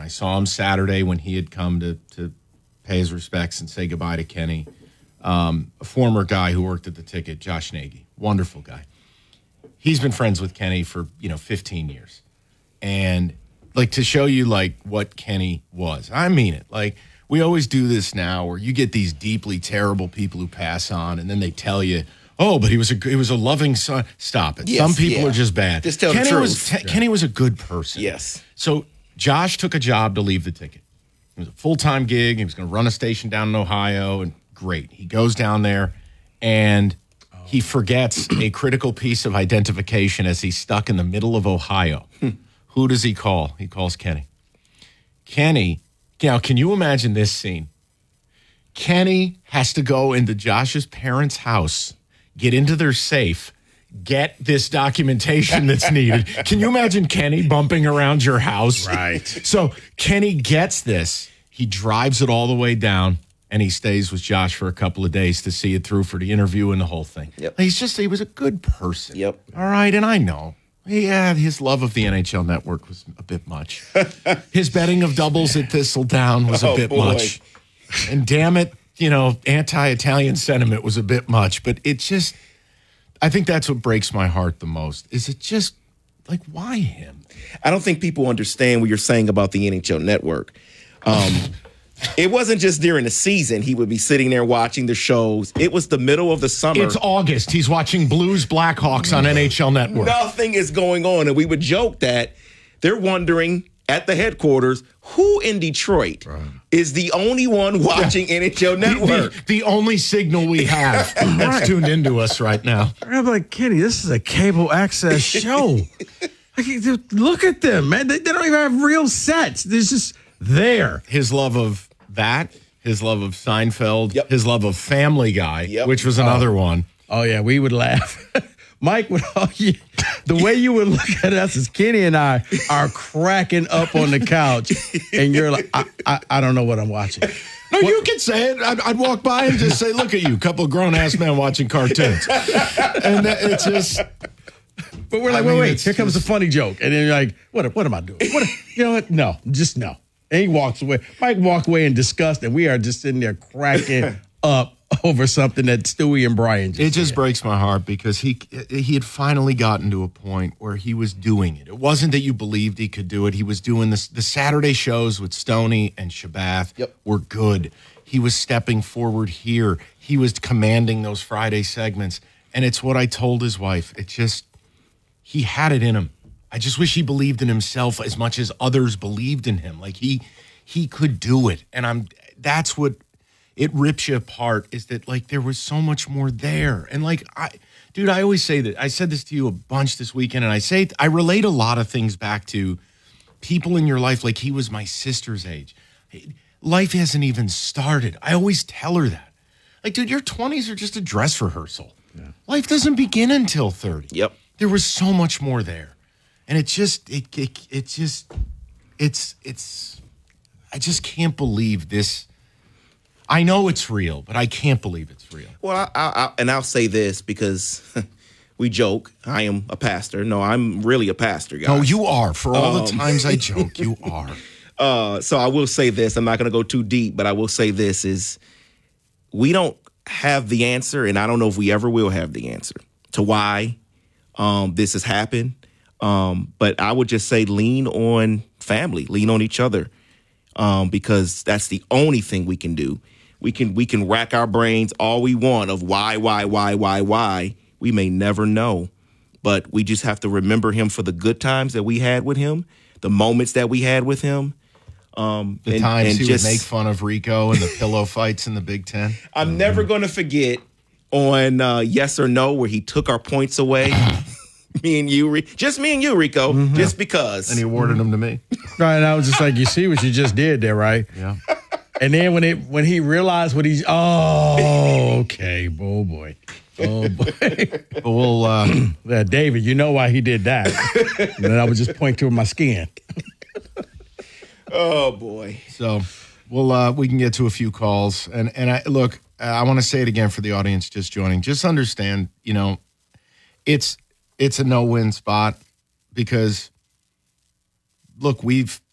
saw him Saturday when he had come to pay his respects and say goodbye to Kenny. A former guy who worked at the ticket, Josh Nagy, wonderful guy. He's been friends with Kenny for 15 years, and like to show you like what Kenny was. I mean it. Like we always do this now, where you get these deeply terrible people who pass on, and then they tell you, "Oh, but he was a loving son." Stop it. Yes, some people are just bad. Just tell the truth. Kenny was a good person. Yes. So Josh took a job to leave the ticket. It was a full-time gig. He was going to run a station down in Ohio, and great. He goes down there, and he forgets a critical piece of identification as he's stuck in the middle of Ohio. Who does he call? He calls Kenny. Kenny, now can you imagine this scene? Kenny has to go into Josh's parents' house, get into their safe, get this documentation that's needed. Can you imagine Kenny bumping around your house? Right. So Kenny gets this. He drives it all the way down, and he stays with Josh for a couple of days to see it through for the interview and the whole thing. Yep. He was a good person. Yep. All right, and I know. Yeah, his love of the NHL Network was a bit much. His betting of doubles at Thistledown was a bit much. And damn it, anti-Italian sentiment was a bit much. But it just, I think that's what breaks my heart the most. Is it just, like, why him? I don't think people understand what you're saying about the NHL Network. It wasn't just during the season he would be sitting there watching the shows. It was the middle of the summer. It's August. He's watching Blues Blackhawks on NHL Network. Nothing is going on. And we would joke that they're wondering at the headquarters, who in Detroit is the only one watching NHL Network? The only signal we have that's tuned into us right now. I'm like, Kenny, this is a cable access show. Look at them, man. They don't even have real sets. There's just there. His love of that, his love of Seinfeld, Yep. his love of Family Guy, Yep. which was another one. Oh, yeah, we would laugh. Mike would the way you would look at us as Kenny and I are cracking up on the couch, and you're like, I don't know what I'm watching. No, you can say it. I'd walk by and just say, look at you, couple of grown-ass men watching cartoons. And it's just... But we're like, wait, here comes a funny joke. And then you're like, what am I doing? You know what? No, just no. And he walks away. Mike walked away in disgust, and we are just sitting there cracking up over something that Stewie and Brian just It just said. breaks my heart because he had finally gotten to a point where he was doing it. It wasn't that you believed he could do it. He was doing this. The Saturday shows with Stoney and Shabath were good. He was stepping forward here. He was commanding those Friday segments. And it's what I told his wife. It just, he had it in him. I just wish he believed in himself as much as others believed in him. Like he could do it. And that's what it rips you apart, is that like there was so much more there. And like I always say that. I said this to you a bunch this weekend, and I relate a lot of things back to people in your life. Like he was my sister's age. Life hasn't even started. I always tell her that. Like, dude, your 20s are just a dress rehearsal. Yeah. Life doesn't begin until 30. Yep. There was so much more there. And I just can't believe this. I know it's real, but I can't believe it's real. Well, I'll say this because we joke. I am a pastor. No, I'm really a pastor, guys. No, you are. For all the times I joke, you are. So I will say this. I'm not going to go too deep, but I will say this is we don't have the answer, and I don't know if we ever will have the answer to why this has happened. But I would just say lean on family, lean on each other, because that's the only thing we can do. We can rack our brains all we want of why. We may never know, but we just have to remember him for the good times that we had with him, the moments that we had with him. The times he would make fun of Rico and the pillow fights in the Big Ten. I'm never going to forget on Yes or No where he took our points away. Me and you, Rico, just because. And he awarded them to me. Right, and I was just like, you see what you just did there, right? Yeah. And then when he realized what he's, okay, oh boy. But we'll, David, you know why he did that. And then I would just point to my skin. Oh boy. So we can get to a few calls. And I want to say it again for the audience just joining. Just understand, it's a no-win spot because, look, we've